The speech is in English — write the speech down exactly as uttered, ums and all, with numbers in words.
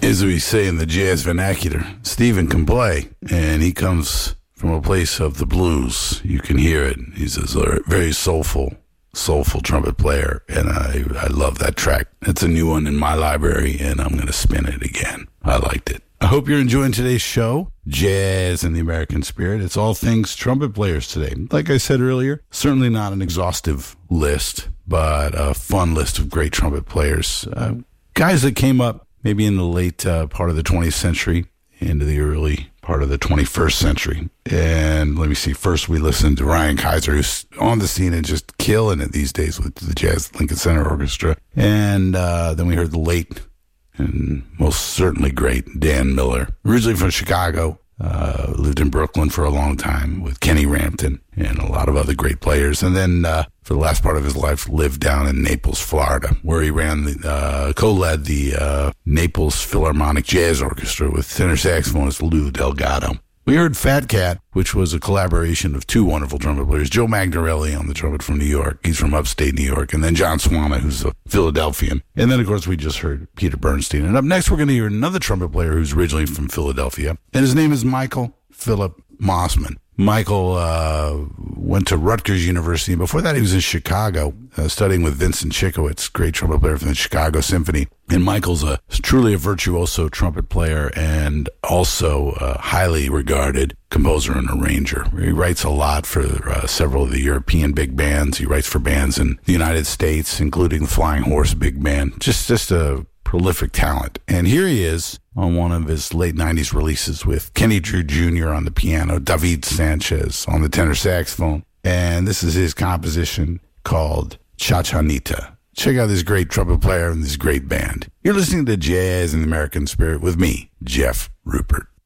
As we say in the jazz vernacular, Stephen can play, and he comes from a place of the blues. You can hear it. He's a very soulful, soulful trumpet player, and I, I love that track. It's a new one in my library, and I'm going to spin it again. I liked it. I hope you're enjoying today's show, Jazz in the American Spirit. It's all things trumpet players today. Like I said earlier, certainly not an exhaustive list, but a fun list of great trumpet players. Uh, guys that came up maybe in the late uh, part of the twentieth century into the early part of the twenty-first century. And let me see, first we listened to Ryan Kaiser, who's on the scene and just killing it these days with the Jazz Lincoln Center Orchestra. And uh, then we heard the late and most certainly great Dan Miller, originally from Chicago, uh, lived in Brooklyn for a long time with Kenny Rampton and a lot of other great players. And then uh, for the last part of his life, lived down in Naples, Florida, where he ran the, uh, co-led the uh, Naples Philharmonic Jazz Orchestra with tenor saxophonist Lou Delgado. We heard Fat Cat, which was a collaboration of two wonderful trumpet players, Joe Magnarelli on the trumpet from New York. He's from upstate New York. And then John Swana, who's a Philadelphian. And then, of course, we just heard Peter Bernstein. And up next, we're going to hear another trumpet player who's originally from Philadelphia. And his name is Michael Philip Mossman. Michael uh, went to Rutgers University. Before that, he was in Chicago, uh, studying with Vincent Chickowitz, great trumpet player from the Chicago Symphony. And Michael's a truly a virtuoso trumpet player and also a highly regarded composer and arranger. He writes a lot for uh, several of the European big bands. He writes for bands in the United States, including the Flying Horse Big Band. Just, just a prolific talent. And here he is on one of his late nineties releases with Kenny Drew Junior on the piano, David Sanchez on the tenor saxophone. And this is his composition called Chachanita. Check out this great trumpet player and this great band. You're listening to Jazz in the American Spirit with me, Jeff Rupert.